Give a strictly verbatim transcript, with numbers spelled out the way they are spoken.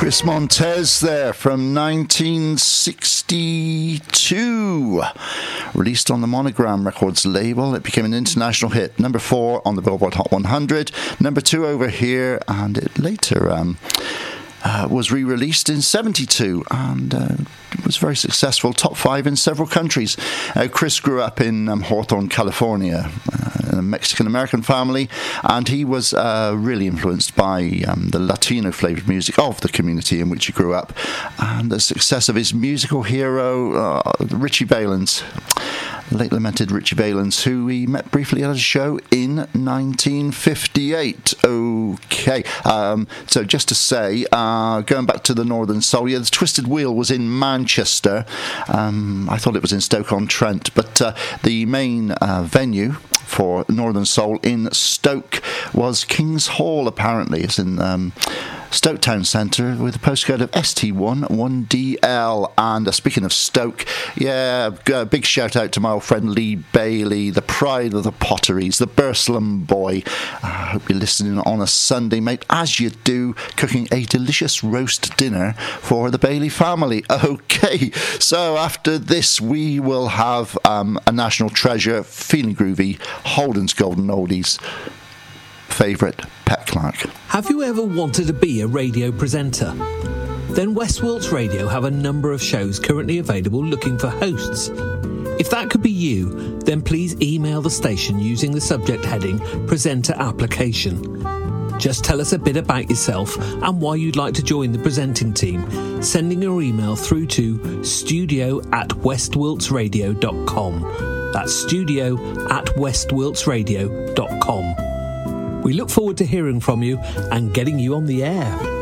Chris Montez there from nineteen sixty-two. Released on the Monogram Records label. It became an international hit. Number four on the Billboard Hot one hundred. Number two over here. And it later um, uh, was re-released in seventy-two. And uh, was very successful. Top five in several countries. Uh, Chris grew up in um, Hawthorne, California. Uh, a Mexican-American family, and he was uh, really influenced by um, the Latino-flavoured music of the community in which he grew up, and the success of his musical hero, uh, Richie Valens, the late lamented Richie Valens, who we met briefly at a show in nineteen fifty-eight. Okay, um, so just to say, uh, going back to the Northern Soul, yeah, the Twisted Wheel was in Manchester. Um, I thought it was in Stoke-on-Trent, but uh, the main uh, venue for Northern Soul in Stoke was King's Hall, apparently. It's in um, Stoke Town Centre with a postcode of S T one one D L. And uh, speaking of Stoke, yeah, a big shout out to my old friend Lee Bailey, the pride of the Potteries, the Burslem boy. I uh, hope you're listening on a Sunday, mate, as you do, cooking a delicious roast dinner for the Bailey family. Okay, so after this we will have um, a national treasure, feeling groovy, Holden's Golden Oldies favourite, Pat Clark. Have you ever wanted to be a radio presenter? Then West Wilts Radio have a number of shows currently available looking for hosts. If that could be you, then please email the station using the subject heading Presenter Application. Just tell us a bit about yourself and why you'd like to join the presenting team, sending your email through to studio at westwiltsradio dot com. That's studio at westwiltsradio dot com. We look forward to hearing from you and getting you on the air.